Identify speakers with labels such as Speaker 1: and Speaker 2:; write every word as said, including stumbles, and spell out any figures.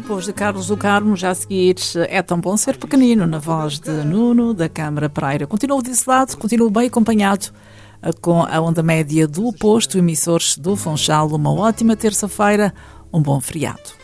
Speaker 1: depois de Carlos do Carmo, já a seguir É Tão Bom Ser Pequenino, na voz de Nuno da Câmara Pereira. Continuo desse lado, continuo bem acompanhado com a onda média do oposto, emissores do Funchal. Uma ótima terça-feira, um bom feriado.